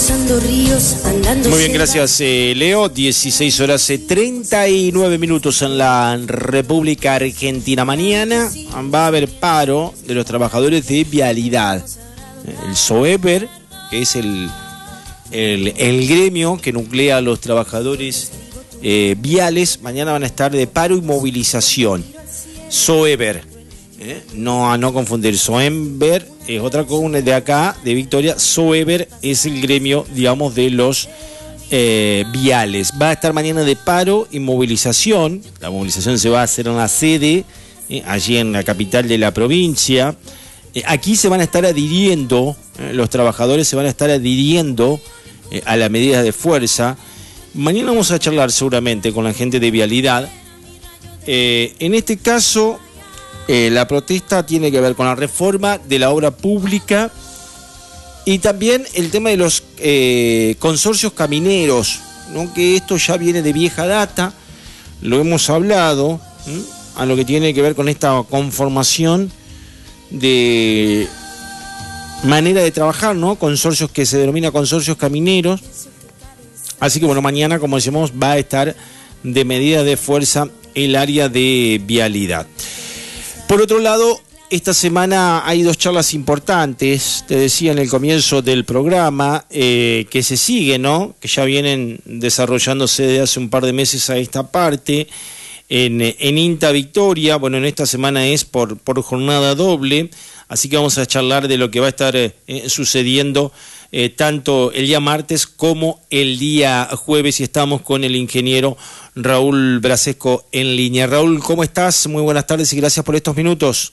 cruzando ríos, andando. Muy bien, gracias Leo. 16 horas 39 minutos en la República Argentina. Mañana va a haber paro de los trabajadores de vialidad. El SOEPER, que es el gremio que nuclea a los trabajadores viales, mañana van a estar de paro y movilización. SOEPER, no a no confundir. SOEPER es otra comuna de acá, de Victoria. SOEPER es el gremio, digamos, de los viales. Va a estar mañana de paro y movilización. La movilización se va a hacer en la sede, allí en la capital de la provincia. Aquí se van a estar adhiriendo, los trabajadores se van a estar adhiriendo a las medidas de fuerza. Mañana vamos a charlar seguramente con la gente de vialidad. En este caso, la protesta tiene que ver con la reforma de la obra pública y también el tema de los consorcios camineros, ¿no? Que esto ya viene de vieja data, lo hemos hablado, a lo que tiene que ver con esta conformación de manera de trabajar, ¿no? Consorcios que se denomina consorcios camineros. Así que bueno, mañana, como decimos, va a estar de medida de fuerza el área de vialidad. Por otro lado, esta semana hay dos charlas importantes, te decía en el comienzo del programa, que se siguen, ¿no? Que ya vienen desarrollándose desde hace un par de meses a esta parte. En INTA Victoria, bueno, en esta semana es por jornada doble, así que vamos a charlar de lo que va a estar sucediendo tanto el día martes como el día jueves, y estamos con el ingeniero Raúl Brasesco en línea. Raúl, ¿cómo estás? Muy buenas tardes y gracias por estos minutos.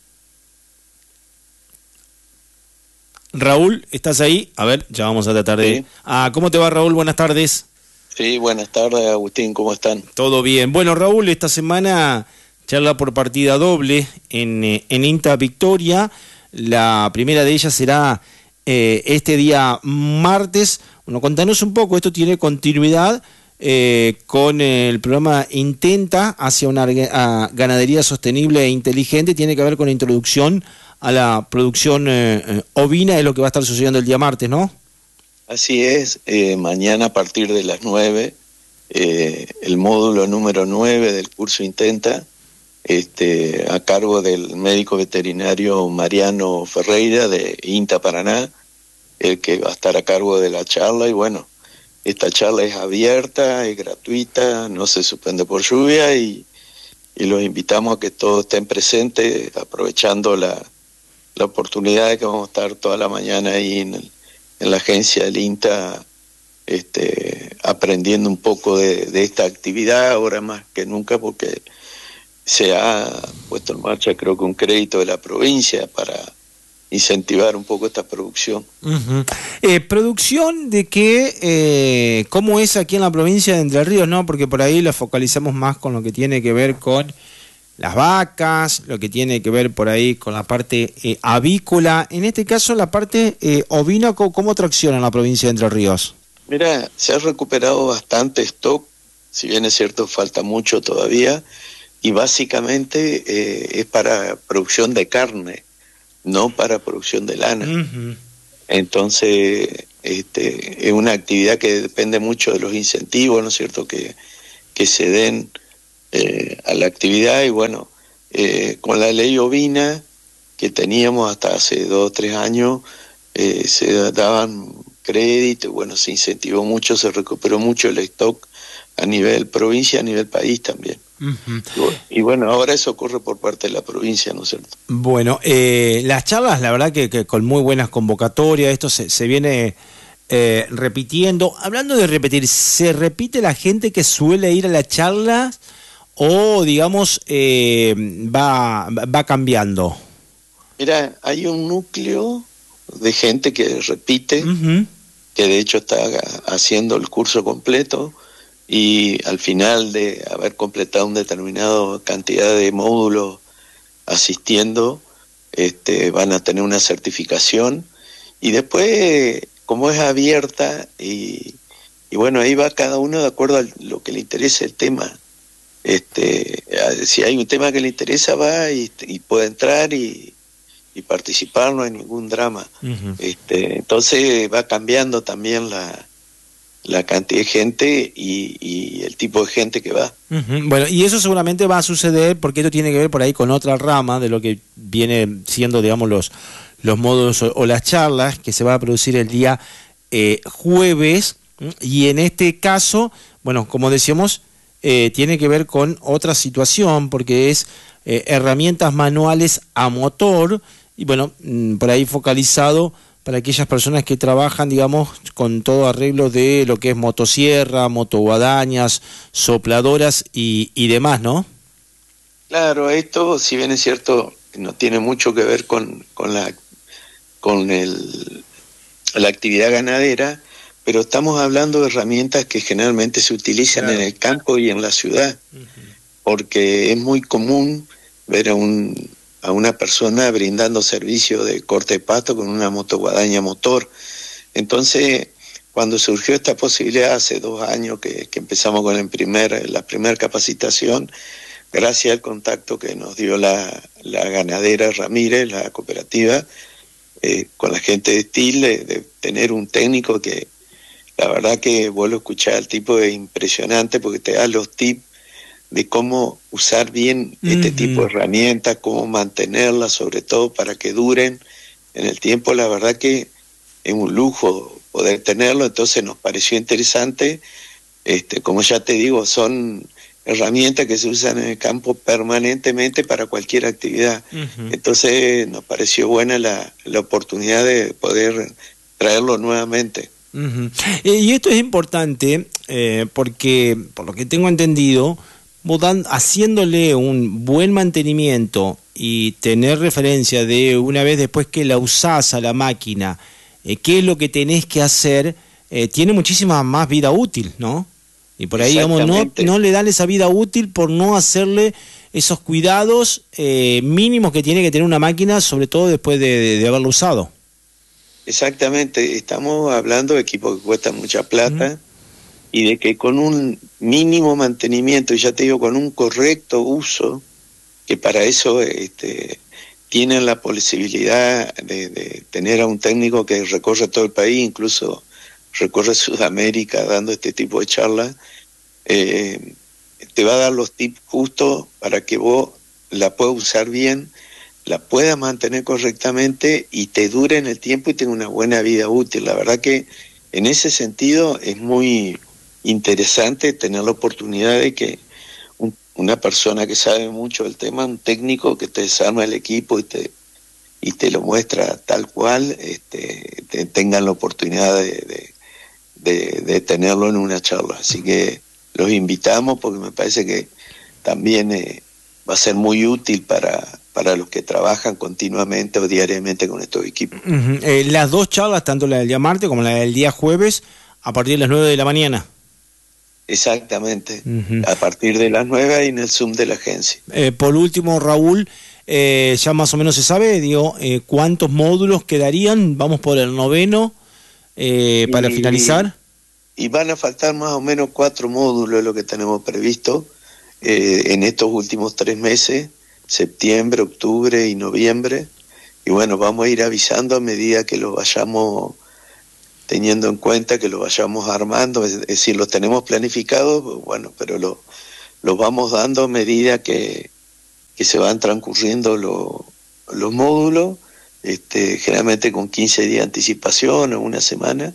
Raúl, ¿estás ahí? A ver, ya vamos a tratar de... Sí. ¿Cómo te va, Raúl? Buenas tardes. Sí, buenas tardes, Agustín, ¿cómo están? Todo bien. Bueno, Raúl, esta semana charla por partida doble en INTA Victoria. La primera de ellas será este día martes. Bueno, contanos un poco, esto tiene continuidad con el programa Intenta hacia una ganadería sostenible e inteligente. Tiene que ver con la introducción a la producción ovina, es lo que va a estar sucediendo el día martes, ¿no? Así es, mañana a partir de las 9, el módulo número 9 del curso Intenta, a cargo del médico veterinario Mariano Ferreira de INTA Paraná, el que va a estar a cargo de la charla. Y bueno, esta charla es abierta, es gratuita, no se suspende por lluvia y los invitamos a que todos estén presentes, aprovechando la oportunidad de que vamos a estar toda la mañana ahí en la agencia del INTA, aprendiendo un poco de esta actividad, ahora más que nunca, porque se ha puesto en marcha, creo que un crédito de la provincia para incentivar un poco esta producción. ¿Producción de qué? ¿Cómo es aquí en la provincia de Entre Ríos, no? Porque por ahí la focalizamos más con lo que tiene que ver con las vacas, lo que tiene que ver por ahí con la parte avícola. En este caso, la parte ovina, ¿cómo tracciona en la provincia de Entre Ríos? Mira, se ha recuperado bastante stock, si bien es cierto, falta mucho todavía, y básicamente es para producción de carne, no para producción de lana. Uh-huh. Entonces, es una actividad que depende mucho de los incentivos, ¿no es cierto?, que se den a la actividad. Y bueno, con la ley ovina que teníamos hasta hace 2 o 3 años, se daban créditos, bueno, se incentivó mucho, se recuperó mucho el stock a nivel provincia, a nivel país también. Uh-huh. Y bueno, ahora eso ocurre por parte de la provincia, ¿no es cierto? Bueno, las charlas, la verdad que con muy buenas convocatorias, esto se viene repitiendo. Hablando de repetir, ¿se repite la gente que suele ir a la charla o, digamos, va cambiando? Mira, hay un núcleo de gente que repite, uh-huh, que de hecho está haciendo el curso completo, y al final de haber completado una determinada cantidad de módulos asistiendo, van a tener una certificación. Y después, como es abierta, y bueno, ahí va cada uno de acuerdo a lo que le interesa el tema. Si hay un tema que le interesa, va y puede entrar y y participar, no hay ningún drama. Entonces va cambiando también la cantidad de gente y el tipo de gente que va. Bueno, y eso seguramente va a suceder porque esto tiene que ver por ahí con otra rama de lo que viene siendo, digamos, los módulos o las charlas que se va a producir el día jueves, y en este caso, bueno, como decíamos, tiene que ver con otra situación porque es herramientas manuales a motor, y bueno, por ahí focalizado para aquellas personas que trabajan, digamos, con todo arreglo de lo que es motosierra, motoguadañas, sopladoras y demás, ¿no? Claro, esto, si bien es cierto, no tiene mucho que ver con la actividad ganadera, pero estamos hablando de herramientas que generalmente se utilizan en el campo y en la ciudad, porque es muy común ver a una persona brindando servicio de corte de pasto con una motoguadaña motor. Entonces, cuando surgió esta posibilidad hace 2 años que empezamos con la primera capacitación, gracias al contacto que nos dio la ganadera Ramírez, la cooperativa, con la gente de Estil, de tener un técnico que la verdad que vuelvo a escuchar al tipo, es impresionante porque te da los tips de cómo usar bien este tipo de herramientas, cómo mantenerlas, sobre todo para que duren en el tiempo. La verdad que es un lujo poder tenerlo, entonces nos pareció interesante. Como ya te digo, son herramientas que se usan en el campo permanentemente para cualquier actividad. Entonces nos pareció buena la oportunidad de poder traerlo nuevamente. Y esto es importante porque, por lo que tengo entendido, vos haciéndole un buen mantenimiento y tener referencia de una vez después que la usás a la máquina, qué es lo que tenés que hacer, tiene muchísima más vida útil, ¿no? Y por ahí, digamos, no le dan esa vida útil por no hacerle esos cuidados mínimos que tiene que tener una máquina, sobre todo después de haberlo usado. Exactamente, estamos hablando de equipos que cuestan mucha plata y de que con un mínimo mantenimiento, y ya te digo, con un correcto uso, que para eso tienen la posibilidad de tener a un técnico que recorre todo el país, incluso recorre Sudamérica dando este tipo de charlas, te va a dar los tips justos para que vos la puedas usar bien, la puedas mantener correctamente y te dure en el tiempo y tenga una buena vida útil. La verdad que en ese sentido es muy interesante tener la oportunidad de que una persona que sabe mucho del tema, un técnico que te desarma el equipo y te lo muestra tal cual, tengan la oportunidad de tenerlo en una charla. Así que los invitamos porque me parece que también va a ser muy útil para los que trabajan continuamente o diariamente con estos equipos. Las dos charlas, tanto la del día martes como la del día jueves, a partir de las 9 de la mañana. Exactamente, a partir de las 9 y en el Zoom de la agencia. Por último, Raúl, ya más o menos se sabe, cuántos módulos quedarían, vamos por el 9º para finalizar. Y van a faltar más o menos 4 módulos, lo que tenemos previsto en estos últimos 3 meses, septiembre, octubre y noviembre, y bueno, vamos a ir avisando a medida que los vayamos teniendo en cuenta, que lo vayamos armando, es decir, los tenemos planificados, bueno, pero los vamos dando a medida que se van transcurriendo los módulos, generalmente con 15 días de anticipación o una semana,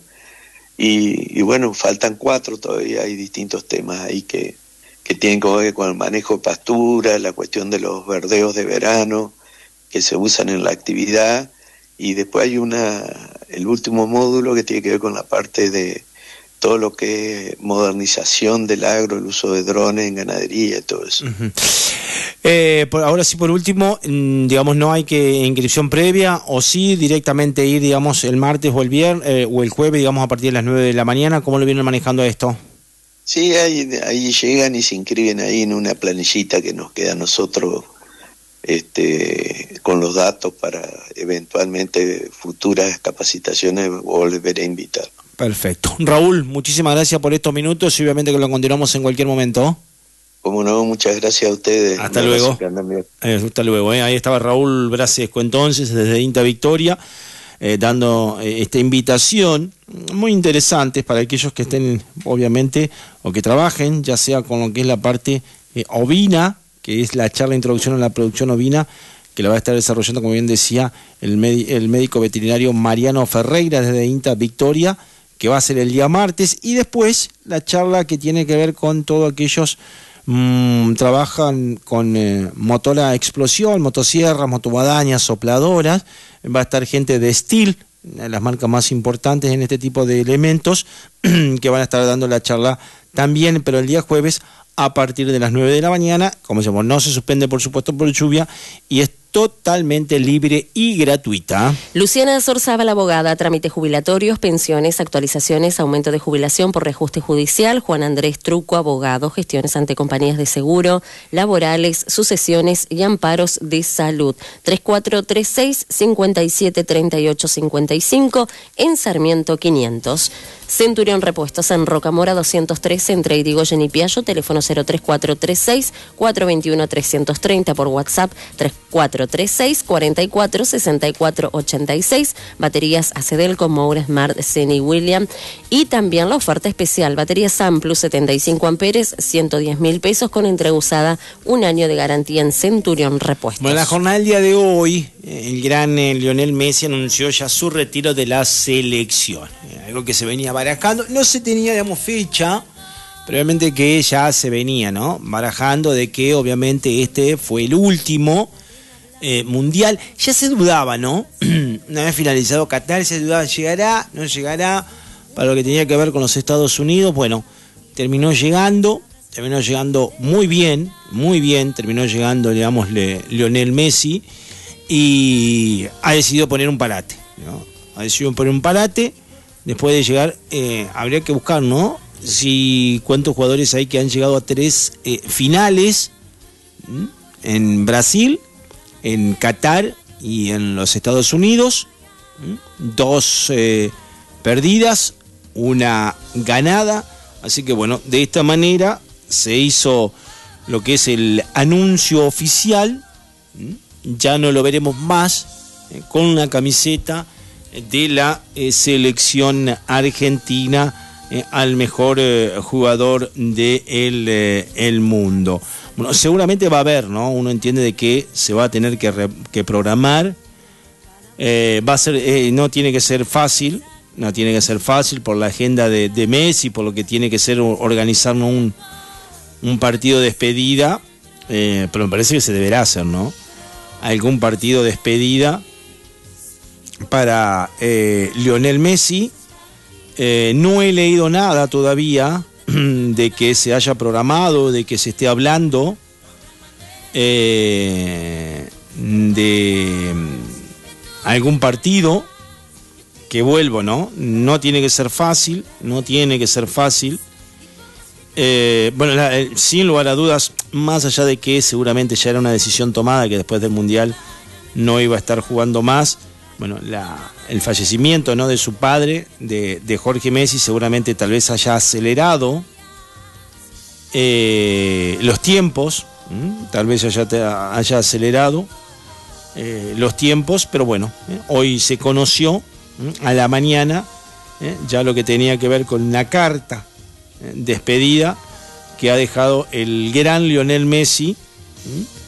y bueno, faltan 4 todavía, hay distintos temas ahí que tienen que ver con el manejo de pastura, la cuestión de los verdeos de verano que se usan en la actividad, y después hay el último módulo que tiene que ver con la parte de todo lo que es modernización del agro, el uso de drones en ganadería y todo eso. Ahora sí, por último, digamos, no hay que inscripción previa, o sí directamente ir, digamos, el martes o el viernes o el jueves, digamos, a partir de las 9 de la mañana. ¿Cómo lo vienen manejando esto? Sí, ahí llegan y se inscriben ahí en una planillita que nos queda a nosotros con los datos para eventualmente futuras capacitaciones volver a invitar. Perfecto. Raúl, muchísimas gracias por estos minutos y obviamente que lo continuamos en cualquier momento. Como no, muchas gracias a ustedes. Hasta luego. Hasta luego. Ahí estaba Raúl Brasesco entonces, desde INTA Victoria, dando esta invitación muy interesante para aquellos que estén, obviamente, o que trabajen, ya sea con lo que es la parte ovina, que es la charla de introducción a la producción ovina, que la va a estar desarrollando, como bien decía, el médico veterinario Mariano Ferreira desde INTA Victoria, que va a ser el día martes, y después la charla que tiene que ver con todos aquellos trabajan con motor a explosión, motosierras, motoguadañas, sopladoras. Va a estar gente de Steel, las marcas más importantes en este tipo de elementos, que van a estar dando la charla también, pero el día jueves a partir de las 9 de la mañana, como decimos, no se suspende por supuesto por lluvia, y es totalmente libre y gratuita. Luciana Zorzábal, abogada, trámites jubilatorios, pensiones, actualizaciones, aumento de jubilación por reajuste judicial. Juan Andrés Truco, abogado, gestiones ante compañías de seguro, laborales, sucesiones y amparos de salud. 3436-573855 en Sarmiento 500. Centurión Repuestos en Rocamora 213 entre Irigoyen y Piallo, teléfono 03436-421-330 por WhatsApp 3436-446486, baterías Acedelco, Moura, Smart, Zenny, William, y también la oferta especial, batería Samplus 75 amperes, 110.000 pesos con entrega usada, 1 año de garantía en Centurión Repuestos. Bueno, la jornada del día de hoy, el gran Lionel Messi anunció ya su retiro de la selección, algo que se venía barajando, no se tenía, digamos, fecha, pero obviamente que ya se venía, ¿no?, barajando de que obviamente este fue el último mundial. Ya se dudaba, ¿no? Una vez finalizado Qatar, se dudaba, ¿llegará? ¿No llegará? Para lo que tenía que ver con los Estados Unidos, bueno, terminó llegando muy bien, terminó llegando, digamos, Lionel Messi, y ha decidido poner un parate, ¿no? Ha decidido poner un parate, después de llegar, habría que buscar, ¿no?, cuántos jugadores hay que han llegado a 3 finales en Brasil, en Qatar y en los Estados Unidos, 2 perdidas, 1 ganada, así que bueno, de esta manera se hizo lo que es el anuncio oficial, ya no lo veremos más con una camiseta de la selección argentina al mejor jugador del mundo. Bueno, seguramente va a haber, ¿no? Uno entiende de que se va a tener que programar. Va a ser, no tiene que ser fácil por la agenda de Messi, por lo que tiene que ser organizarnos un partido de despedida, pero me parece que se deberá hacer, ¿no? Algún partido de despedida para Lionel Messi. No he leído nada todavía de que se haya programado, de que se esté hablando de algún partido, que vuelvo, no tiene que ser fácil, bueno, sin lugar a dudas, más allá de que seguramente ya era una decisión tomada, que después del Mundial no iba a estar jugando más. Bueno, el fallecimiento, ¿no?, de su padre, de Jorge Messi, seguramente tal vez haya acelerado los tiempos, tal vez haya acelerado los tiempos, pero bueno, hoy se conoció a la mañana ya lo que tenía que ver con una carta despedida que ha dejado el gran Lionel Messi